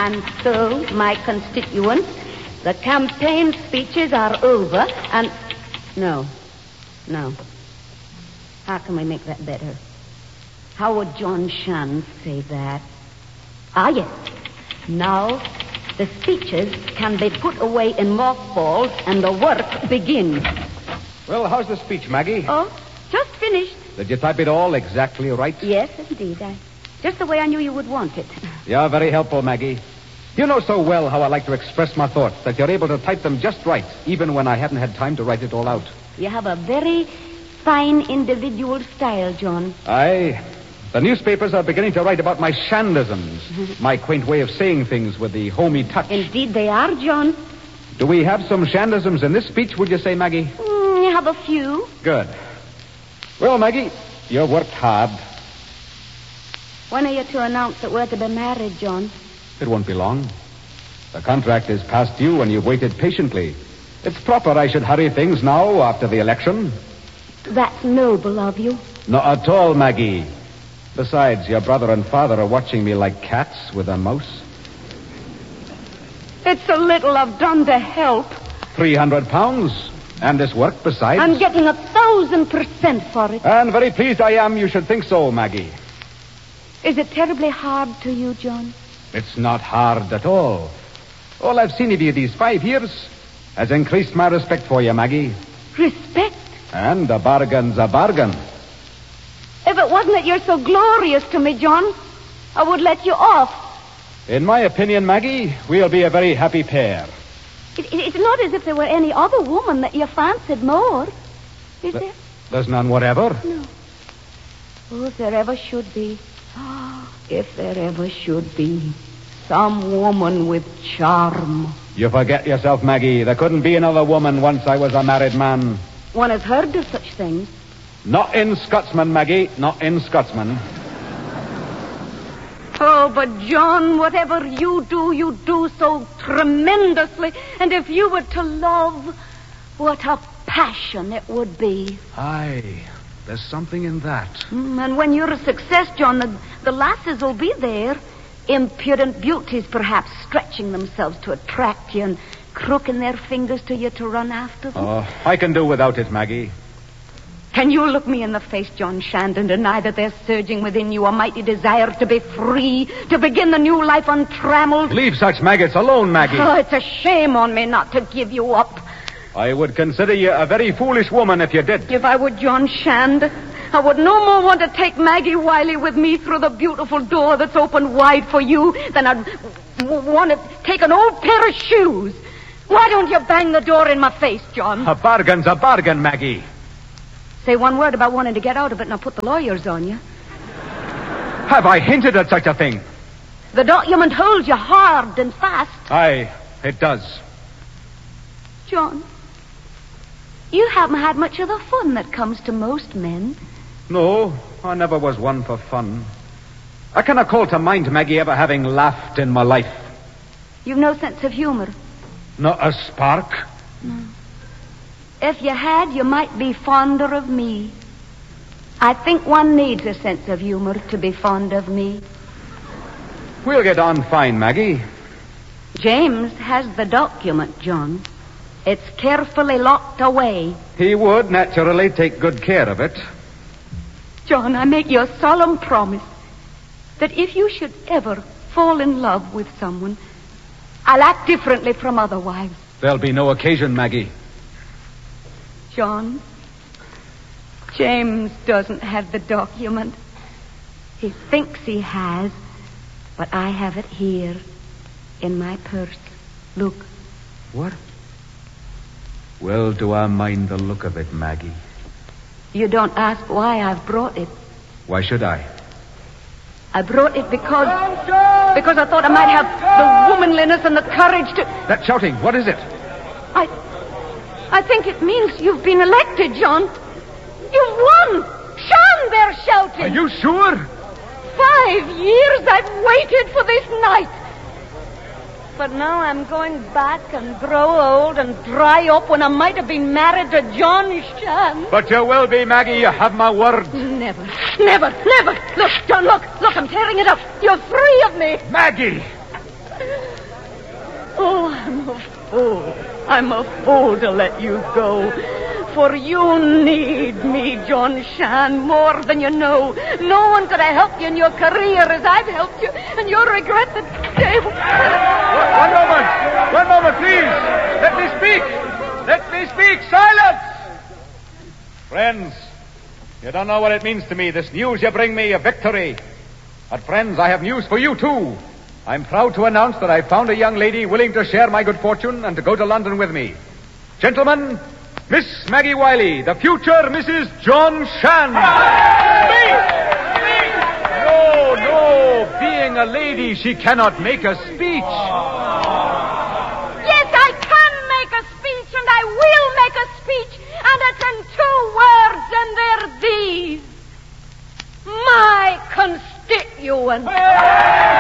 And so, my constituents, the campaign speeches are over, and... No. How can we make that better? How would John Shand say that? Ah, yes. Now, the speeches can be put away in mothballs and the work begins. Well, how's the speech, Maggie? Oh, just finished. Did you type it all exactly right? Yes, indeed. Just the way I knew you would want it. You're very helpful, Maggie. You know so well how I like to express my thoughts that you're able to type them just right, even when I hadn't had time to write it all out. You have a very fine individual style, John. Aye. The newspapers are beginning to write about my Shandisms, my quaint way of saying things with the homey touch. Indeed they are, John. Do we have some Shandisms in this speech, would you say, Maggie? You have a few. Good. Well, Maggie, you've worked hard. When are you to announce that we're to be married, John? It won't be long. The contract is past due and you've waited patiently. It's proper I should hurry things now after the election. That's noble of you. Not at all, Maggie. Besides, your brother and father are watching me like cats with a mouse. It's a little I've done to help. £300. And this work besides. I'm getting 1,000% for it. And very pleased I am you should think so, Maggie. Is it terribly hard to you, John? It's not hard at all. All I've seen of you these 5 years has increased my respect for you, Maggie. Respect? And a bargain's a bargain. If it wasn't that you're so glorious to me, John, I would let you off. In my opinion, Maggie, we'll be a very happy pair. It's not as if there were any other woman that you fancied more. Is there? There's none whatever. No. Oh, if there ever should be. If there ever should be. Some woman with charm. You forget yourself, Maggie. There couldn't be another woman once I was a married man. One has heard of such things. Not in Scotsman, Maggie. Not in Scotsman. Oh, but John, whatever you do so tremendously. And if you were to love, what a passion it would be. Aye, there's something in that. And when you're a success, John, the lasses will be there. Impudent beauties, perhaps, stretching themselves to attract you and crooking their fingers to you to run after them. Oh, I can do without it, Maggie. Can you look me in the face, John Shand, and deny that there's surging within you a mighty desire to be free, to begin the new life untrammeled? Leave such maggots alone, Maggie. Oh, it's a shame on me not to give you up. I would consider you a very foolish woman if you did. If I were John Shand, I would no more want to take Maggie Wiley with me through the beautiful door that's opened wide for you than I'd want to take an old pair of shoes. Why don't you bang the door in my face, John? A bargain's a bargain, Maggie. Say one word about wanting to get out of it and I'll put the lawyers on you. Have I hinted at such a thing? The document holds you hard and fast. Aye, it does. John, you haven't had much of the fun that comes to most men. No, I never was one for fun. I cannot call to mind, Maggie, ever having laughed in my life. You've no sense of humor. Not a spark. No. If you had, you might be fonder of me. I think one needs a sense of humor to be fond of me. We'll get on fine, Maggie. James has the document, John. It's carefully locked away. He would naturally take good care of it. John, I make you a solemn promise that if you should ever fall in love with someone, I'll act differently from other wives. There'll be no occasion, Maggie. John, James doesn't have the document. He thinks he has, but I have it here in my purse. Look. What? Well, do I mind the look of it, Maggie? You don't ask why I've brought it. Why should I? I brought it because I thought I might have the womanliness and the courage to... That shouting, what is it? I think it means you've been elected, John. You've won! Sean, they're shouting! Are you sure? 5 years I've waited for this night. But now I'm going back and grow old and dry up when I might have been married to John Shan. But you will be, Maggie. You have my word. Never. Look, John, look, I'm tearing it up. You're free of me. Maggie! I'm a fool to let you go. For you need me, John Shan, more than you know. No one could have helped you in your career as I've helped you, and you'll regret the day. One moment, please. Let me speak. Let me speak. Silence! Friends, you don't know what it means to me, this news you bring me, a victory. But friends, I have news for you, too. I'm proud to announce that I've found a young lady willing to share my good fortune and to go to London with me. Gentlemen, Miss Maggie Wiley, the future Mrs. John Shan. No. Being a lady, she cannot make a speech. Yes, I can make a speech, and I will make a speech, and it's in 2 words, and they're these. My constituents.